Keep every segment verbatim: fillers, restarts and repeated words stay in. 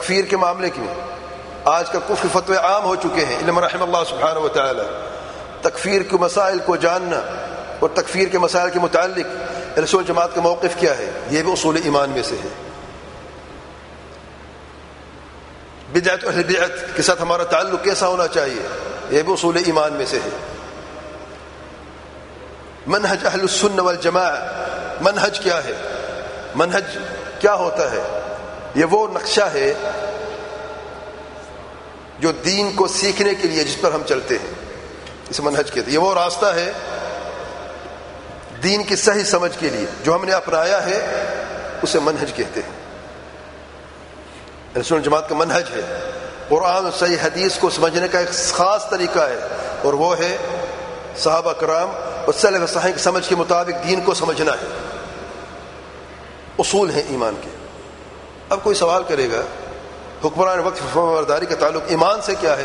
تکفیر کے معاملے کی آج کل کفر فتوے عام ہو چکے ہیں، علم رحم اللہ سبحانہ و تعالی. تکفیر کے مسائل کو جاننا اور تکفیر کے مسائل کے متعلق اہل سنت جماعت کا موقف کیا ہے، یہ بھی اصول ایمان میں سے ہے. بدعت اہل بدعت کے ساتھ ہمارا تعلق کیسا ہونا چاہیے، یہ بھی اصول ایمان میں سے ہے. منہج اہل السنہ والجماعہ، منہج کیا ہے، منہج کیا ہوتا ہے؟ یہ وہ نقشہ ہے جو دین کو سیکھنے کے لیے جس پر ہم چلتے ہیں، اس منہج کہتے ہیں. یہ وہ راستہ ہے دین کی صحیح سمجھ کے لیے جو ہم نے اپنایا ہے، اسے منہج کہتے ہیں. اہل سنت جماعت کا منہج ہے قرآن اور صحیح حدیث کو سمجھنے کا ایک خاص طریقہ ہے، اور وہ ہے صحابہ کرام اور سلف صالح کی سمجھ کے مطابق دین کو سمجھنا ہے. اصول ہیں ایمان کے. اب کوئی سوال کرے گا حکمران وقت فرما برداری کا تعلق ایمان سے کیا ہے؟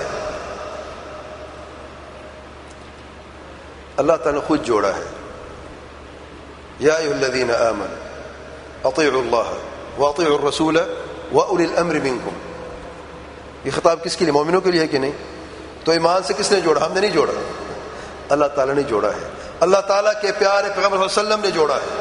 اللہ تعالیٰ نے خود جوڑا ہے، یا ایھا الذین آمنوا اطیعوا اللہ واطیعوا الرسول واولی الامر منکم. یہ خطاب کس کے لیے؟ مومنوں کے لیے ہے کہ نہیں؟ تو ایمان سے کس نے جوڑا؟ ہم نے نہیں جوڑا، اللہ تعالیٰ نے جوڑا ہے. اللہ تعالیٰ کے پیارے پیغمبر صلی اللہ علیہ وسلم نے جوڑا ہے،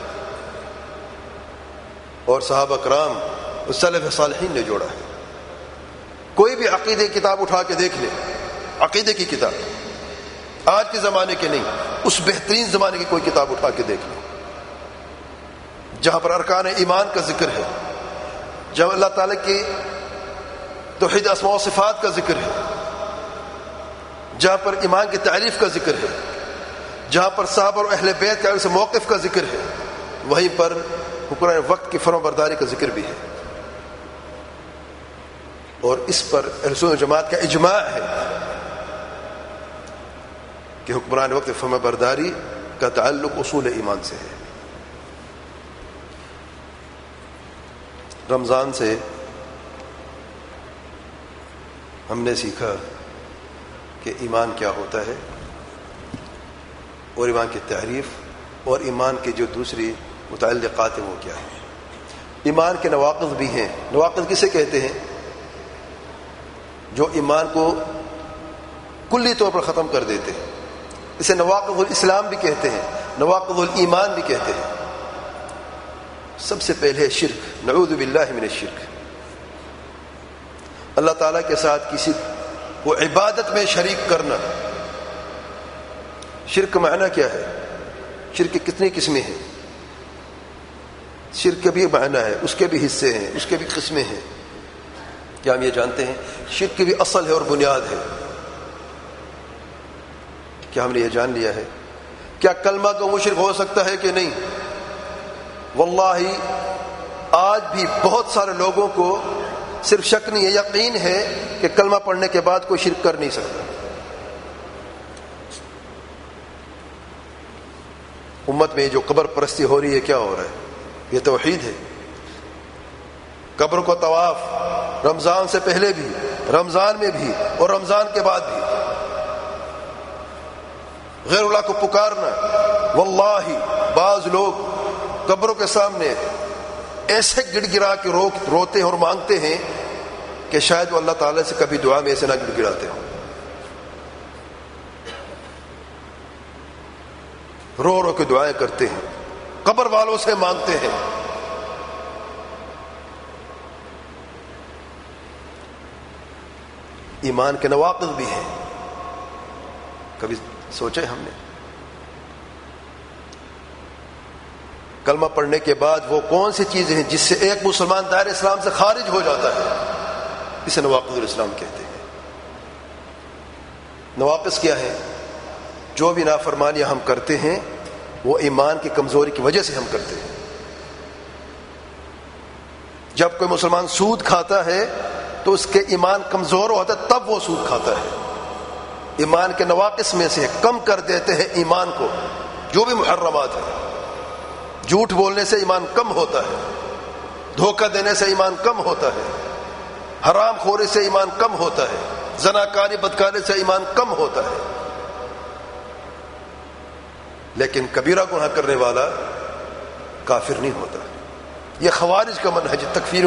اور صحابہ کرام اور سلف صالحین نے جوڑا ہے. کوئی بھی عقیدے کی کتاب اٹھا کے دیکھ لے، عقیدے کی کتاب، آج کے زمانے کے نہیں، اس بہترین زمانے کی کوئی کتاب اٹھا کے دیکھ لیں جہاں پر ارکان ایمان کا ذکر ہے، جہاں اللہ تعالیٰ کی توحید اسماء و صفات کا ذکر ہے، جہاں پر ایمان کی تعریف کا ذکر ہے، جہاں پر صحابہ اور اہل بیت کے سے موقف کا ذکر ہے، وہیں پر حکمران وقت کی فرما برداری کا ذکر بھی ہے. اور اس پر اہل سنت جماعت کا اجماع ہے کہ حکمران وقت فرما برداری کا تعلق اصول ایمان سے ہے. رمضان سے ہم نے سیکھا کہ ایمان کیا ہوتا ہے، اور ایمان کی تعریف اور ایمان کے جو دوسری متعلقات ہیں وہ کیا ہیں. ایمان کے نواقض بھی ہیں. نواقض کسے کہتے ہیں؟ جو ایمان کو کلی طور پر ختم کر دیتے ہیں. اسے نواقض الاسلام بھی کہتے ہیں، نواقض الایمان بھی کہتے ہیں. سب سے پہلے شرک، نعوذ باللہ من الشرک. اللہ تعالیٰ کے ساتھ کسی کو عبادت میں شریک کرنا. شرک کا معنی کیا ہے؟ شرک کی کتنی قسمیں ہیں؟ شرک کا بھی معنی ہے، اس کے بھی حصے ہیں، اس کے بھی قسمیں ہیں. کیا ہم یہ جانتے ہیں؟ شرک کی بھی اصل ہے اور بنیاد ہے. کیا ہم نے یہ جان لیا ہے؟ کیا کلمہ کا مشرک ہو سکتا ہے کہ نہیں؟ واللہ آج بھی بہت سارے لوگوں کو صرف شک نہیں ہے، یقین ہے کہ کلمہ پڑھنے کے بعد کوئی شرک کر نہیں سکتا. امت میں جو قبر پرستی ہو رہی ہے، کیا ہو رہا ہے؟ یہ توحید ہے. قبر کو طواف رمضان سے پہلے بھی، رمضان میں بھی، اور رمضان کے بعد بھی. غیر اللہ کو پکارنا. واللہ بعض لوگ قبروں کے سامنے ایسے گڑ گڑا کے رو روتے ہیں اور مانگتے ہیں کہ شاید وہ اللہ تعالیٰ سے کبھی دعا میں ایسے نہ گڑ گڑاتے ہوں. رو رو کے دعائیں کرتے ہیں، قبر والوں سے مانگتے ہیں. ایمان کے نواقض بھی ہیں. کبھی سوچے ہم نے کلمہ پڑھنے کے بعد وہ کون سی چیزیں ہیں جس سے ایک مسلمان دائرہ اسلام سے خارج ہو جاتا ہے؟ اسے نواقض الاسلام کہتے ہیں. نواقض کیا ہے؟ جو بھی نافرمانیاں ہم کرتے ہیں وہ ایمان کی کمزوری کی وجہ سے ہم کرتے ہیں. جب کوئی مسلمان سود کھاتا ہے تو اس کے ایمان کمزور ہوتا ہے، تب وہ سود کھاتا ہے. ایمان کے نواقص میں سے کم کر دیتے ہیں ایمان کو جو بھی محرمات ہیں. جھوٹ بولنے سے ایمان کم ہوتا ہے، دھوکہ دینے سے ایمان کم ہوتا ہے، حرام خوری سے ایمان کم ہوتا ہے، زناکاری بدکاری سے ایمان کم ہوتا ہے. لیکن کبیرہ گناہ کرنے والا کافر نہیں ہوتا. یہ خوارج کا منہج تکفیر